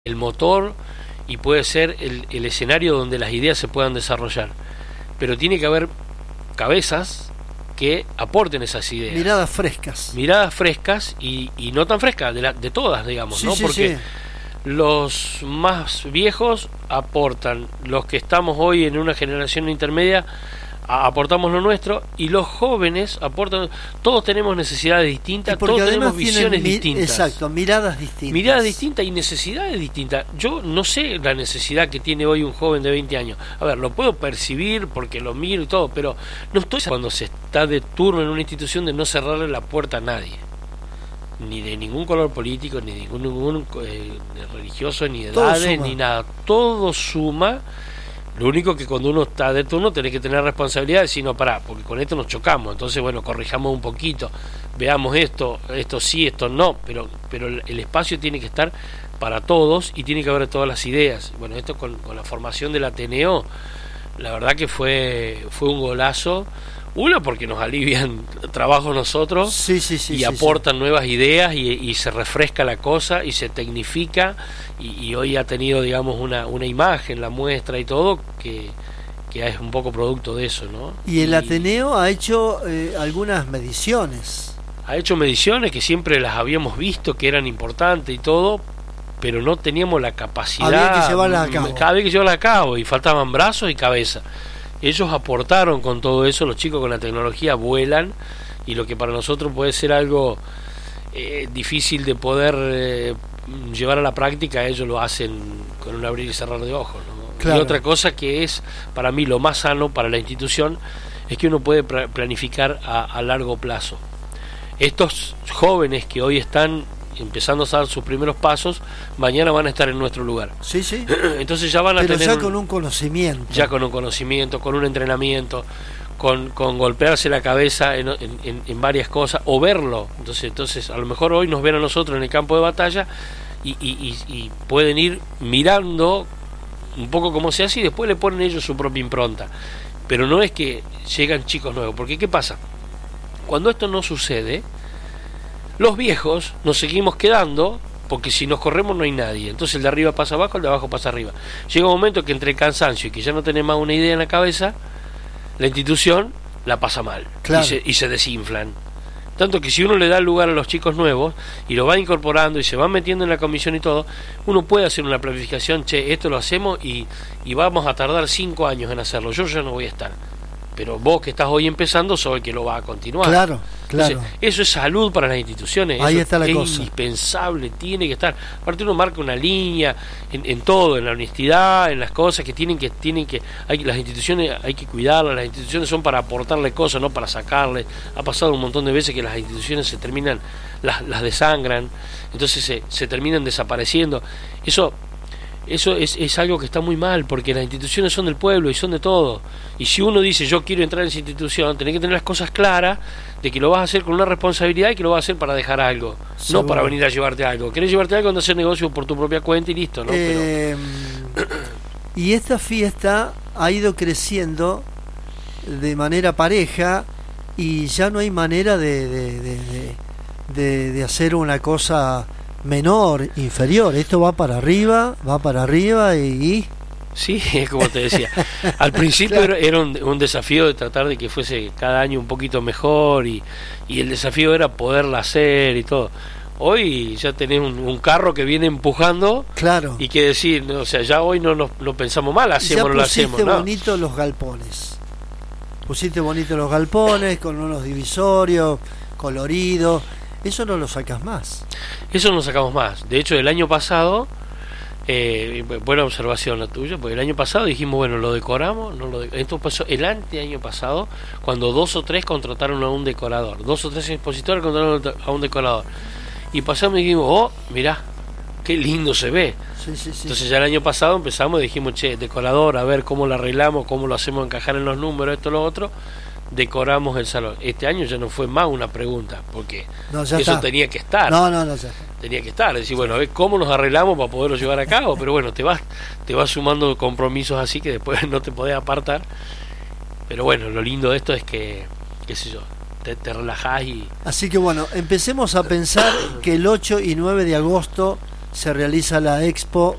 el motor y puede ser el escenario donde las ideas se puedan desarrollar, pero tiene que haber cabezas que aporten esas ideas, miradas frescas y no tan frescas de todas, digamos, sí, ¿no? Sí, porque sí. Los más viejos aportan, los que estamos hoy en una generación intermedia aportamos lo nuestro, y los jóvenes aportan. Todos tenemos necesidades distintas, todos tenemos visiones distintas. Exacto, miradas distintas y necesidades distintas. Yo no sé la necesidad que tiene hoy un joven de 20 años. A ver, lo puedo percibir porque lo miro y todo, pero no estoy cuando se está de turno en una institución de no cerrarle la puerta a nadie, ni de ningún color político, ni de ningún religioso, ni de edades, ni nada. Todo suma. Lo único que cuando uno está de turno tenés que tener responsabilidad de decir, no, pará, porque con esto nos chocamos, entonces bueno, corrijamos un poquito, veamos esto sí, esto no, pero el espacio tiene que estar para todos y tiene que haber todas las ideas. Bueno, esto con la formación del Ateneo, la verdad que fue un golazo. Uno, porque nos alivian trabajo nosotros, sí, y aportan nuevas ideas y se refresca la cosa y se tecnifica, y hoy ha tenido, digamos, una imagen, la muestra y todo, que es un poco producto de eso, ¿no? Y el Ateneo ha hecho algunas mediciones. Ha hecho mediciones que siempre las habíamos visto, que eran importantes y todo, pero no teníamos la capacidad. Había que llevarlas a cabo. Había que llevarlas a cabo y faltaban brazos y cabeza. Ellos aportaron con todo eso, los chicos con la tecnología vuelan, y lo que para nosotros puede ser algo difícil de poder llevar a la práctica, ellos lo hacen con un abrir y cerrar de ojos, ¿no? Claro. Y otra cosa que es para mí lo más sano para la institución es que uno puede planificar a largo plazo. Estos jóvenes que hoy están empezando a dar sus primeros pasos, mañana van a estar en nuestro lugar. Sí, sí. Entonces ya van a tener ya con un conocimiento. Ya con un conocimiento, con un entrenamiento, con golpearse la cabeza en varias cosas, o verlo. Entonces a lo mejor hoy nos ven a nosotros en el campo de batalla y pueden ir mirando un poco cómo se hace y después le ponen ellos su propia impronta. Pero no es que llegan chicos nuevos, porque ¿qué pasa? Cuando esto no sucede, los viejos nos seguimos quedando, porque si nos corremos no hay nadie. Entonces el de arriba pasa abajo, el de abajo pasa arriba. Llega un momento que entre el cansancio y que ya no tenés más una idea en la cabeza, la institución la pasa mal. Claro. y se desinflan. Tanto que si uno le da lugar a los chicos nuevos y lo va incorporando y se van metiendo en la comisión y todo, uno puede hacer una planificación, esto lo hacemos y vamos a tardar 5 años en hacerlo. Yo ya no voy a estar. Pero vos que estás hoy empezando sos el que lo va a continuar. Claro. Entonces, eso es salud para las instituciones. Ahí eso está la es cosa. Indispensable, tiene que estar. Aparte uno marca una línea en todo, en la honestidad, en las cosas que las instituciones hay que cuidarlas. Las instituciones son para aportarle cosas, no para sacarle. Ha pasado un montón de veces que las instituciones se terminan, las desangran, entonces se terminan desapareciendo. Eso es algo que está muy mal, porque las instituciones son del pueblo y son de todo. Y si uno dice yo quiero entrar en esa institución, tenés que tener las cosas claras de que lo vas a hacer con una responsabilidad y que lo vas a hacer para dejar algo, no para venir a llevarte algo. Querés llevarte algo, andás a hacer negocio por tu propia cuenta y listo, ¿no? Y esta fiesta ha ido creciendo de manera pareja y ya no hay manera de hacer una cosa menor, inferior. Esto va para arriba y... Sí, es como te decía. Al principio claro. era un desafío de tratar de que fuese cada año un poquito mejor y el desafío era poderla hacer y todo. Hoy ya tenés un carro que viene empujando, claro. Y que decir, o sea, ya hoy no pensamos mal, hacemos, no lo hacemos. Pusiste bonito los galpones. Pusiste bonito los galpones con unos divisorios coloridos. Eso no lo sacas más. Eso no lo sacamos más. De hecho, el año pasado, buena observación la tuya, porque el año pasado dijimos, bueno, lo decoramos. Esto pasó el año pasado, cuando 2 o 3 contrataron a un decorador. 2 o 3 expositores contrataron a un decorador. Y pasamos y dijimos, mirá, qué lindo se ve. Sí. Entonces ya el año pasado empezamos y dijimos, decorador, a ver cómo lo arreglamos, cómo lo hacemos encajar en los números, esto, lo otro. Decoramos el salón. Este año ya no fue más una pregunta, porque eso está. Tenía que estar. No, tenía que estar. Es decir, bueno, a ver cómo nos arreglamos para poderlo llevar a cabo, pero bueno, te vas sumando compromisos así que después no te podés apartar. Pero bueno, lo lindo de esto es que, qué sé yo, te relajás y... Así que bueno, empecemos a pensar que el 8 y 9 de agosto se realiza la Expo